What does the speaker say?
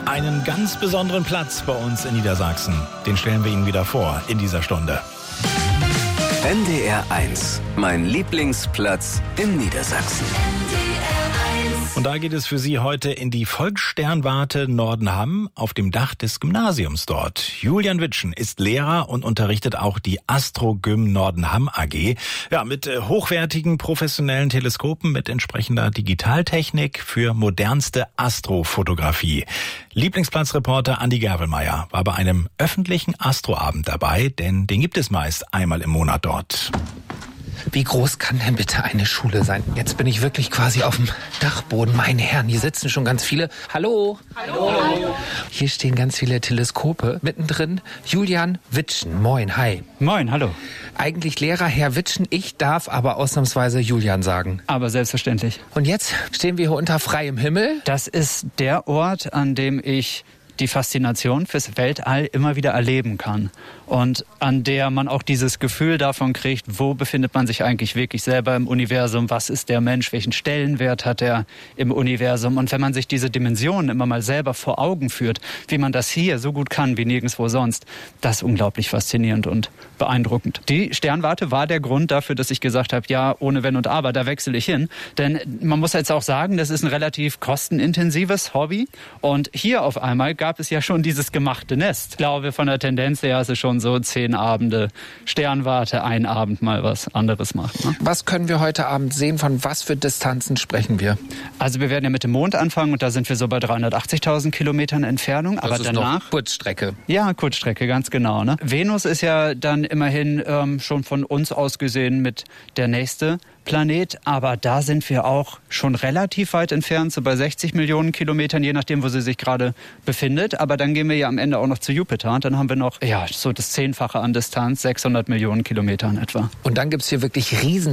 Einen ganz besonderen Platz bei uns in Niedersachsen. Den stellen wir Ihnen wieder vor in dieser Stunde. NDR 1, mein Lieblingsplatz in Niedersachsen. Und da geht es für Sie heute in die Volkssternwarte Nordenham auf dem Dach des Gymnasiums dort. Julian Witschen ist Lehrer und unterrichtet auch die Astrogym Nordenham AG. Ja, mit hochwertigen professionellen Teleskopen mit entsprechender Digitaltechnik für modernste Astrofotografie. Lieblingsplatzreporter Andi Gervelmeier war bei einem öffentlichen Astroabend dabei, denn den gibt es meist einmal im Monat dort. Wie groß kann denn bitte eine Schule sein? Jetzt bin ich wirklich quasi auf dem Dachboden. Meine Herren, hier sitzen schon ganz viele. Hallo. Hallo. Hier stehen ganz viele Teleskope. Mittendrin Julian Witschen. Moin, hi. Moin, hallo. Eigentlich Lehrer Herr Witschen. Ich darf aber ausnahmsweise Julian sagen. Aber selbstverständlich. Und jetzt stehen wir hier unter freiem Himmel. Das ist der Ort, an dem ich die Faszination fürs Weltall immer wieder erleben kann. Und an der man auch dieses Gefühl davon kriegt, wo befindet man sich eigentlich wirklich selber im Universum, was ist der Mensch, welchen Stellenwert hat er im Universum. Und wenn man sich diese Dimensionen immer mal selber vor Augen führt, wie man das hier so gut kann wie nirgendwo sonst, das ist unglaublich faszinierend und beeindruckend. Die Sternwarte war der Grund dafür, dass ich gesagt habe, ja, ohne Wenn und Aber, da wechsle ich hin. Denn man muss jetzt auch sagen, das ist ein relativ kostenintensives Hobby. Und hier auf einmal gab es ja schon dieses gemachte Nest. Ich glaube, von der Tendenz her ist es schon so 10 Abende Sternwarte, ein Abend mal was anderes macht. Ne? Was können wir heute Abend sehen? Von was für Distanzen sprechen wir? Also wir werden ja mit dem Mond anfangen und da sind wir so bei 380.000 Kilometern Entfernung. Das aber ist danach noch Kurzstrecke. Ja, Kurzstrecke, ganz genau. Ne? Venus ist ja dann immerhin schon von uns aus gesehen mit der nächste Planet, aber da sind wir auch schon relativ weit entfernt, so bei 60 Millionen Kilometern, je nachdem, wo sie sich gerade befindet. Aber dann gehen wir ja am Ende auch noch zu Jupiter und dann haben wir noch so das 10-fache an Distanz, 600 Millionen Kilometern etwa. Und dann gibt's hier wirklich riesen